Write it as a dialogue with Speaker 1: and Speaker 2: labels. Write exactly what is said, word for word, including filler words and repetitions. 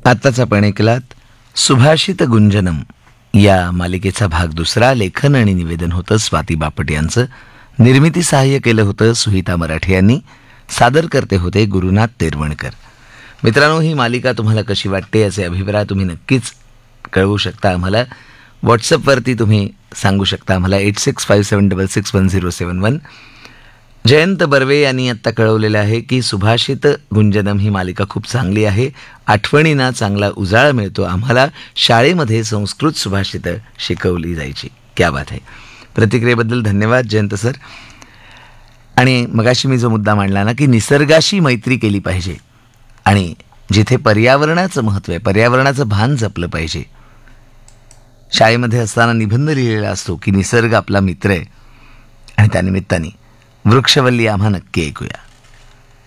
Speaker 1: आत्ताच आपण ऐकलात सुभाषित गुंजनम या मालिकेचा भाग दुसरा. लेखन आणि निवेदन होतं स्वाती बापट यांचं. निर्मिती सहाय्य केलं होतं सुहिता मराठे यांनी. सादर करते होते गुरुनाथ तेरवणकर. मित्रांनो, ही मालिका तुम्हाला कशी वाटते याचे अभिप्राय तुम्ही नक्कीच कळवू शकता आम्हाला. व्हॉट्सअपवरती तुम्ही सांगू शकता आम्हाला एट सिक्स फाईव्ह सेवन डबल सिक्स वन झिरो सेवन वन. जयंत बर्वे यांनी आत्ता कळवलेलं आहे की सुभाषित गुंजनम ही मालिका खूप चांगली आहे. आठवणींना चांगला उजाळा मिळतो. आम्हाला शाळेमध्ये संस्कृत सुभाषितं शिकवली जायची. क्या बात आहे. प्रतिक्रियेबद्दल धन्यवाद जयंत सर. आणि मगाशी मी जो मुद्दा मांडला ना की निसर्गाशी मैत्री केली पाहिजे आणि जिथे पर्यावरणाचं महत्त्व आहे, पर्यावरणाचं भान जपलं पाहिजे. शाळेमध्ये असताना निबंध लिहिलेला असतो की निसर्ग आपला मित्र आहे आणि त्यानिमित्ताने वृक्षवल्ली आम्हा नक्की ऐकूया.